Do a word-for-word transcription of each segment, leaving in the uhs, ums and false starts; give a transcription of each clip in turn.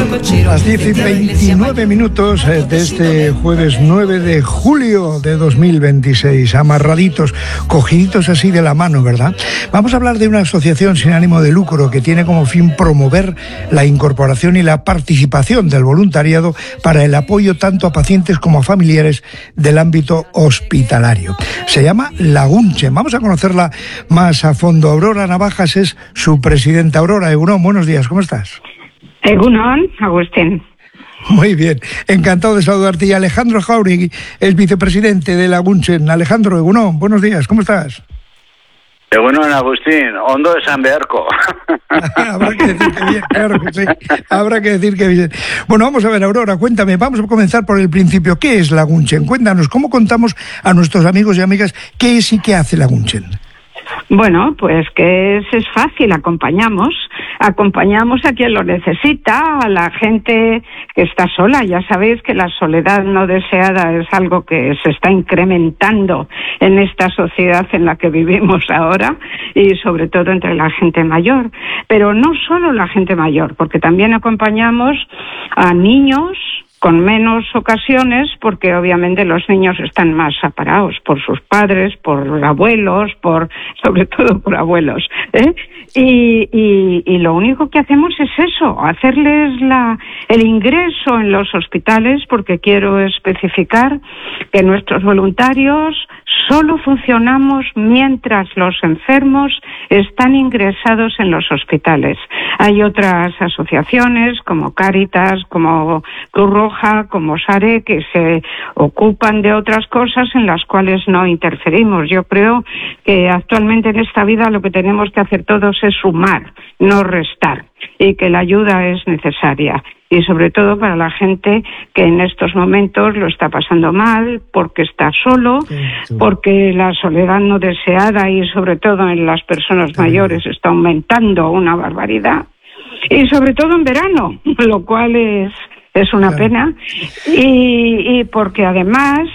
Las diez y veintinueve minutos de este jueves nueve de julio de dos mil veintiséis, amarraditos, cogiditos así de la mano, ¿verdad? Vamos a hablar de una asociación sin ánimo de lucro que tiene como fin promover la incorporación y la participación del voluntariado para el apoyo tanto a pacientes como a familiares del ámbito hospitalario. Se llama Lagunchen. Vamos a conocerla más a fondo. Aurora Navajas es su presidenta. Aurora, Egunon, buenos días, ¿cómo estás? Egunon, Agustín. Muy bien, encantado de saludarte. Y Alejandro Jauregui es vicepresidente de Lagunchen. Alejandro, Egunon, buenos días, ¿cómo estás? Egunon, Agustín, Ondo de San Bearco. Habrá que decir que bien, claro que sí, habrá que decir que bien. Bueno, vamos a ver, Aurora, cuéntame, vamos a comenzar por el principio. ¿Qué es Lagunchen? Cuéntanos, ¿cómo contamos a nuestros amigos y amigas qué es y qué hace Lagunchen? Bueno, pues que es, es fácil, acompañamos, acompañamos a quien lo necesita, a la gente que está sola. Ya sabéis que la soledad no deseada es algo que se está incrementando en esta sociedad en la que vivimos ahora y sobre todo entre la gente mayor. Pero no solo la gente mayor, porque también acompañamos a niños con menos ocasiones, porque obviamente los niños están más separados por sus padres, por abuelos, por sobre todo por abuelos, ¿eh? Y, y, y lo único que hacemos es eso, hacerles la, el ingreso en los hospitales, porque quiero especificar que nuestros voluntarios solo funcionamos mientras los enfermos están ingresados en los hospitales. Hay otras asociaciones como Cáritas, como Cruz Roja, como SARE, que se ocupan de otras cosas en las cuales no interferimos. Yo creo que actualmente en esta vida lo que tenemos que hacer todos es sumar, no restar, y que la ayuda es necesaria. Y sobre todo para la gente que en estos momentos lo está pasando mal, porque está solo, porque la soledad no deseada y sobre todo en las personas mayores está aumentando una barbaridad. Y sobre todo en verano, lo cual es, es una pena. Y, y porque además,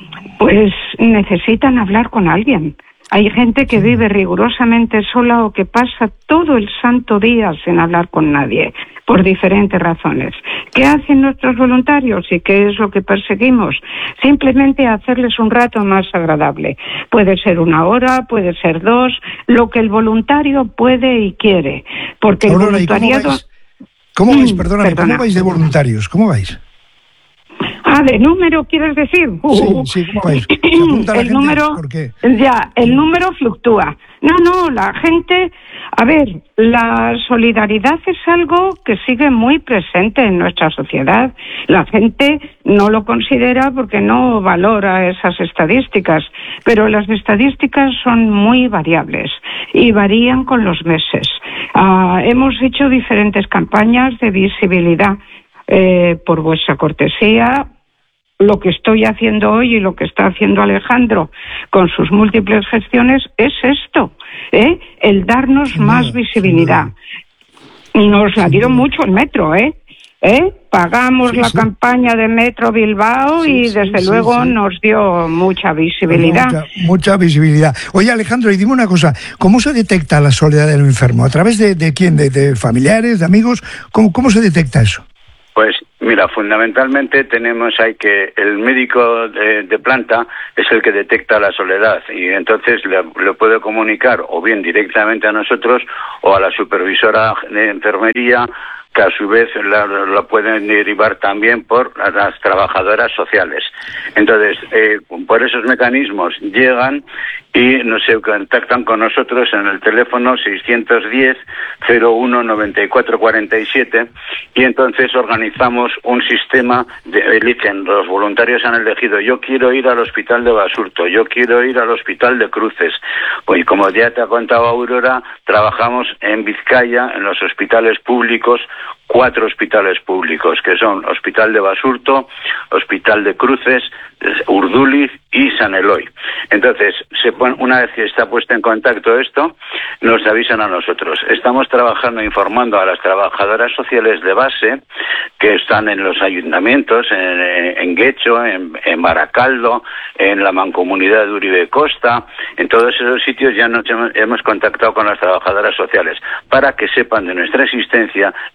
pues necesitan hablar con alguien. Hay gente que vive rigurosamente sola o que pasa todo el santo día sin hablar con nadie, por diferentes razones. ¿Qué hacen nuestros voluntarios y qué es lo que perseguimos? Simplemente hacerles un rato más agradable. Puede ser una hora, puede ser dos, lo que el voluntario puede y quiere. Porque el Aurora, voluntariado... ¿cómo vais? ¿Cómo vais? Mm, Perdóname, perdona. ¿cómo vais de voluntarios? ¿Cómo vais? Ah, ¿de número quieres decir? Uh, sí, sí, ¿cómo vais? ¿Se apunta la el gente? número, ¿Por qué? ya, el número fluctúa. No, no, la gente, a ver, la solidaridad es algo que sigue muy presente en nuestra sociedad. La gente no lo considera porque no valora esas estadísticas, pero las estadísticas son muy variables y varían con los meses. Ah, hemos hecho diferentes campañas de visibilidad. Eh, por vuestra cortesía, lo que estoy haciendo hoy y lo que está haciendo Alejandro con sus múltiples gestiones es esto, ¿eh? El darnos Sin más duda, visibilidad. Nos la dieron mucho el metro, ¿eh? ¿Eh? Pagamos sí, la sí. campaña de Metro Bilbao Sí, y sí, desde sí, luego sí. nos dio mucha visibilidad. Mucha, mucha visibilidad. Oye, Alejandro, y dime una cosa, ¿cómo se detecta la soledad del enfermo? ¿A través de, de quién? ¿De, de familiares, de amigos? ¿Cómo, cómo se detecta eso? Pues mira, fundamentalmente tenemos ahí que el médico de, de planta es el que detecta la soledad y entonces le, le puede comunicar o bien directamente a nosotros o a la supervisora de enfermería, que a su vez la, la pueden derivar también por las trabajadoras sociales. Entonces, eh, por esos mecanismos llegan y nos se contactan con nosotros en el teléfono seiscientos diez, cero uno, noventa y cuatro cuarenta y siete y entonces organizamos un sistema, de, eligen, los voluntarios han elegido, yo quiero ir al hospital de Basurto, yo quiero ir al hospital de Cruces. Pues como ya te ha contado Aurora, trabajamos en Vizcaya, en los hospitales públicos, cuatro hospitales públicos, que son Hospital de Basurto, Hospital de Cruces, Urduliz y San Eloy. Entonces, se pone, una vez que está puesto en contacto esto, nos avisan a nosotros. Estamos trabajando, informando a las trabajadoras sociales de base que están en los ayuntamientos, en, en Guecho, en, en Baracaldo, en la Mancomunidad de Uribe Costa, en todos esos sitios ya nos hemos, hemos contactado con las trabajadoras sociales para que sepan de nuestra existencia e informen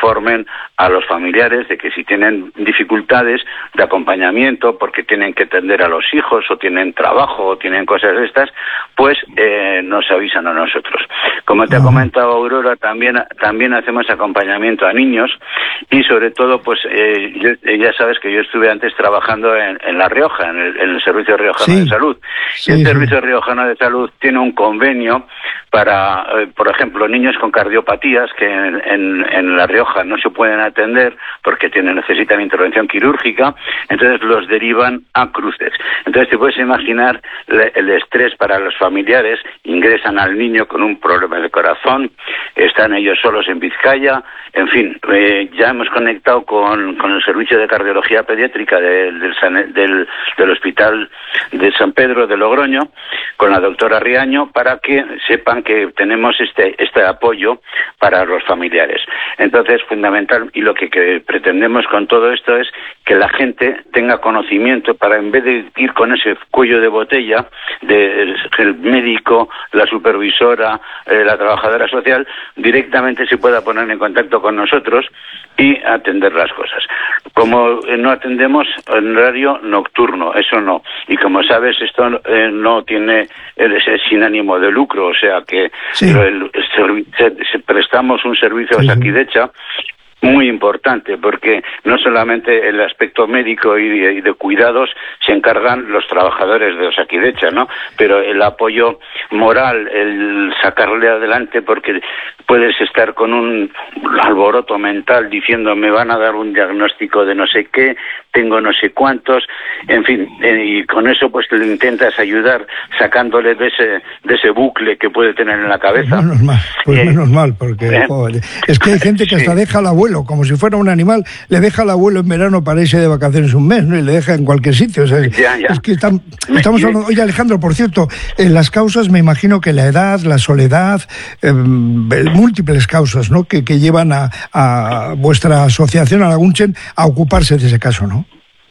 informen a los familiares de que si tienen dificultades de acompañamiento porque tienen que atender a los hijos o tienen trabajo o tienen cosas de estas, pues eh, nos avisan a nosotros. Como te ha comentado Aurora, también también hacemos acompañamiento a niños y sobre todo, pues eh, yo, ya sabes que yo estuve antes trabajando en, en La Rioja, en el, en el Servicio Riojano sí. de Salud. Sí, y el sí. Servicio Riojano de Salud tiene un convenio para, eh, por ejemplo, niños con cardiopatías que en, en, en La Rioja no se pueden atender porque tienen, necesitan intervención quirúrgica, entonces los derivan a Cruces. Entonces te puedes imaginar le, el estrés para los familiares, ingresan al niño con un problema de corazón, están ellos solos en Vizcaya, en fin, eh, ya hemos conectado con, con el Servicio de Cardiología Pediátrica de, del, del, del Hospital de San Pedro de Logroño, con la doctora Riaño, para que sepan que tenemos este, este apoyo para los familiares. Entonces, fundamental, y lo que, que pretendemos con todo esto es que la gente tenga conocimiento para, en vez de ir con ese cuello de botella del de médico, la supervisora, eh, la trabajadora social, directamente se pueda poner en contacto con nosotros y atender las cosas. Como eh, no atendemos en horario nocturno, eso no. Y como sabes, esto eh, no tiene, es, es sin ánimo de lucro, o sea que sí. el, el, el, se, se prestamos un servicio sí, a Osakidecha muy importante, porque no solamente el aspecto médico y de, y de cuidados se encargan los trabajadores de Osakidecha, ¿no? Pero el apoyo moral, el sacarle adelante, porque puedes estar con un alboroto mental diciendo me van a dar un diagnóstico de no sé qué, tengo no sé cuántos, en fin, eh, y con eso pues le intentas ayudar sacándole de ese de ese bucle que puede tener en la cabeza. Pues menos mal, pues eh, menos mal, porque eh, joder, es que hay gente que hasta sí. deja al abuelo, como si fuera un animal, le deja al abuelo en verano para irse de vacaciones un mes, ¿no? Y le deja en cualquier sitio. O sea, ya, ya. Es que están, estamos hablando... Oye, Alejandro, por cierto, en las causas me imagino que la edad, la soledad, eh, múltiples causas, ¿no? Que, que llevan a, a vuestra asociación, a Laguntzen, a ocuparse de ese caso, ¿no?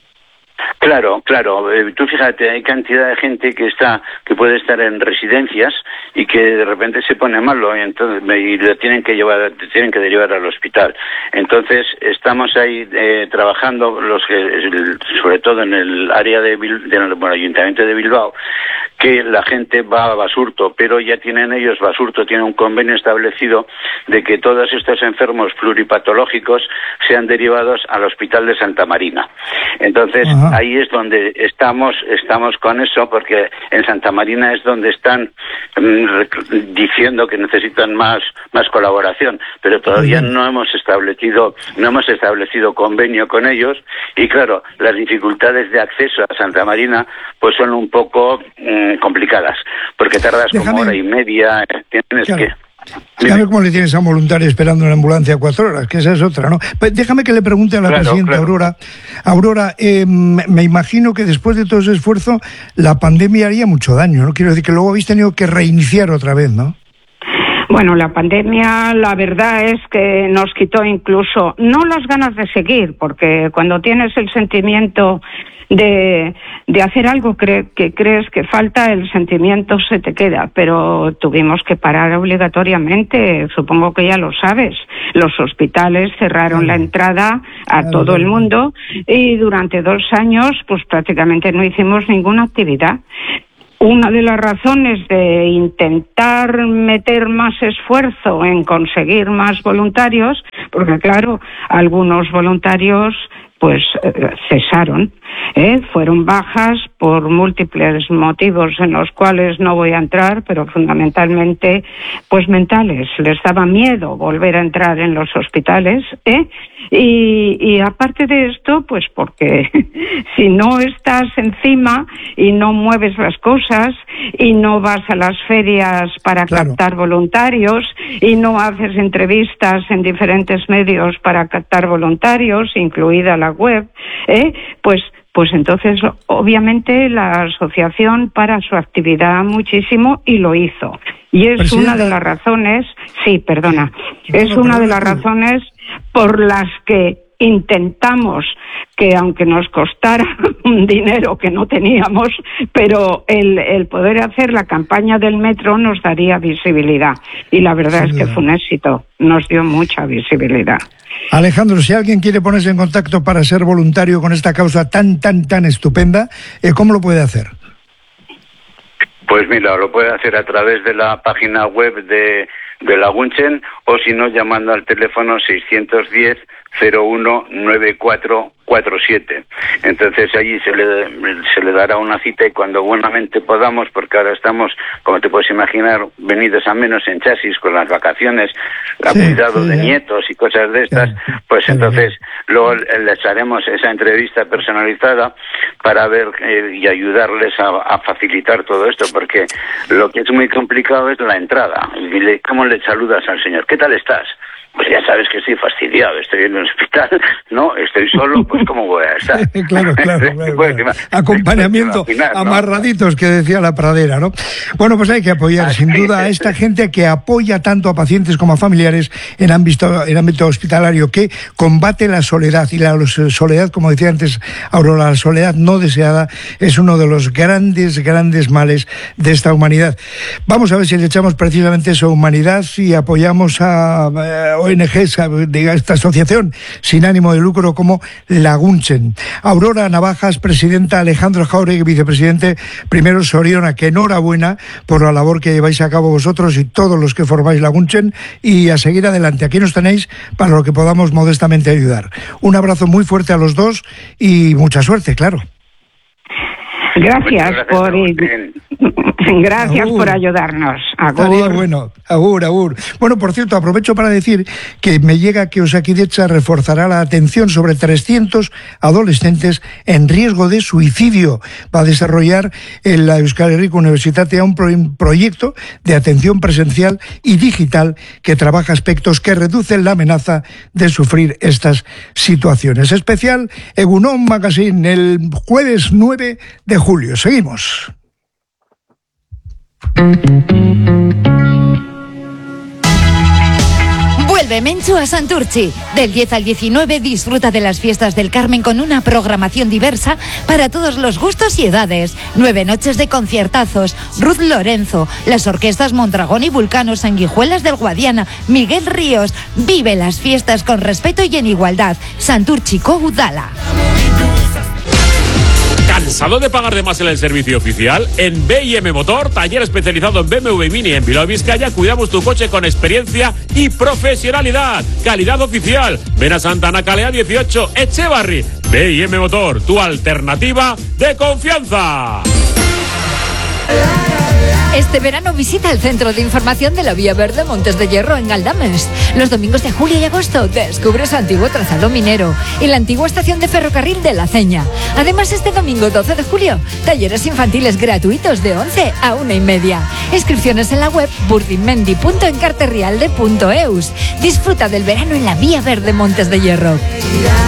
Claro, claro. Eh, tú fíjate, hay cantidad de gente que está, que puede estar en residencias y que de repente se pone malo y entonces y lo tienen que llevar, tienen que derivar al hospital. Entonces estamos ahí eh, trabajando, los que, sobre todo en el área de, Bil, de bueno, Ayuntamiento de Bilbao, que la gente va a Basurto, pero ya tienen ellos, Basurto tiene un convenio establecido de que todos estos enfermos pluripatológicos sean derivados al Hospital de Santa Marina. Entonces, Ajá. ahí es donde estamos, estamos con eso, porque en Santa Marina es donde están mm, diciendo que necesitan más, más colaboración, pero todavía no hemos establecido, no hemos establecido convenio con ellos, y claro, las dificultades de acceso a Santa Marina, pues son un poco mm, complicadas, porque tardas Déjame... como hora y media, tienes claro. que... Déjame cómo le tienes a un voluntario esperando en la ambulancia cuatro horas, que esa es otra, ¿no? Pues déjame que le pregunte a la claro, presidenta claro. Aurora. Aurora, eh, me imagino que después de todo ese esfuerzo, la pandemia haría mucho daño, ¿no? Quiero decir que luego habéis tenido que reiniciar otra vez, ¿no? Bueno, la pandemia, la verdad es que nos quitó incluso, no las ganas de seguir, porque cuando tienes el sentimiento de, de hacer algo cre, que crees que falta, el sentimiento se te queda, pero tuvimos que parar obligatoriamente, supongo que ya lo sabes. Los hospitales cerraron la entrada a todo el mundo y durante dos años pues prácticamente no hicimos ninguna actividad. Una de las razones de intentar meter más esfuerzo en conseguir más voluntarios, porque claro, algunos voluntarios pues eh, cesaron, ¿eh? Fueron bajas por múltiples motivos en los cuales no voy a entrar, pero fundamentalmente pues mentales. Les daba miedo volver a entrar en los hospitales, ¿eh? Y, y aparte de esto, pues porque si no estás encima y no mueves las cosas y no vas a las ferias para claro. captar voluntarios y no haces entrevistas en diferentes medios para captar voluntarios, incluida la web, ¿eh? pues pues entonces obviamente la asociación para su actividad muchísimo y lo hizo. Y es Presidenta. una de las razones, sí, perdona, es una de las razones por las que intentamos que, aunque nos costara un dinero que no teníamos, pero el, el poder hacer la campaña del metro nos daría visibilidad. Y la verdad sí, es que fue un éxito, nos dio mucha visibilidad. Alejandro, si alguien quiere ponerse en contacto para ser voluntario con esta causa tan, tan, tan estupenda, ¿cómo lo puede hacer? Pues mira, lo puede hacer a través de la página web de, de Laguntzen, o si no, llamando al teléfono seiscientos diez cero uno nueve cuatro cuatro siete. Entonces allí se le, se le dará una cita, y cuando buenamente podamos, porque ahora estamos, como te puedes imaginar, venidos a menos en chasis con las vacaciones, a sí, cuidado sí, de ya. nietos y cosas de estas, ya, pues ya, entonces ya. luego les haremos esa entrevista personalizada para ver eh, y ayudarles a, a facilitar todo esto, porque lo que es muy complicado es la entrada. Y le, ¿cómo le saludas al señor? ¿Qué tal estás? Pues ya sabes que estoy fastidiado, estoy en el hospital, ¿no? Estoy solo, pues ¿cómo voy a estar? claro, claro, claro, claro. Acompañamiento, imaginar, ¿no? Amarraditos, que decía la pradera, ¿no? Bueno, pues hay que apoyar, ah, sin sí, duda, a esta gente que apoya tanto a pacientes como a familiares en ámbito, en ámbito hospitalario, que combate la soledad. Y la soledad, como decía antes Aurora, la soledad no deseada es uno de los grandes, grandes males de esta humanidad. Vamos a ver si le echamos precisamente eso, humanidad, y apoyamos a... a O N Gs, diga, esta asociación sin ánimo de lucro como Laguntzen. Aurora Navajas, presidenta, Alejandro Jáuregui, vicepresidente, primero Soriona, que enhorabuena por la labor que lleváis a cabo vosotros y todos los que formáis Laguntzen, y a seguir adelante. Aquí nos tenéis para lo que podamos modestamente ayudar. Un abrazo muy fuerte a los dos y mucha suerte, claro. Gracias, gracias por gracias agur. por ayudarnos. Agur. Bueno, agur, agur. Bueno, por cierto, aprovecho para decir que me llega que Osakidetza reforzará la atención sobre trescientos adolescentes en riesgo de suicidio. Va a desarrollar en la Euskal Herriko Universitatea un pro proyecto de atención presencial y digital que trabaja aspectos que reducen la amenaza de sufrir estas situaciones. Especial Egunon Magazine, el jueves nueve de julio. Seguimos. Vuelve Menchu a Santurchi. Del diez al diecinueve disfruta de las fiestas del Carmen con una programación diversa para todos los gustos y edades. Nueve noches de conciertazos, Ruth Lorenzo, las orquestas Mondragón y Vulcano, Sanguijuelas del Guadiana, Miguel Ríos. Vive las fiestas con respeto y en igualdad. Santurchiko Udala. ¿Cansado de pagar de más en el servicio oficial? En B I M Motor, taller especializado en B M W Mini en Bilbao, Vizcaya, cuidamos tu coche con experiencia y profesionalidad. Calidad oficial. Ven a Santana Calea dieciocho, Echevarri. B I M Motor, tu alternativa de confianza. Este verano visita el Centro de Información de la Vía Verde Montes de Hierro en Galdames. Los domingos de julio y agosto descubre su antiguo trazado minero y la antigua estación de ferrocarril de La Ceña. Además, este domingo doce de julio, talleres infantiles gratuitos de once a una y media. Inscripciones en la web burdimendi punto encarterrialde punto eus. Disfruta del verano en la Vía Verde Montes de Hierro.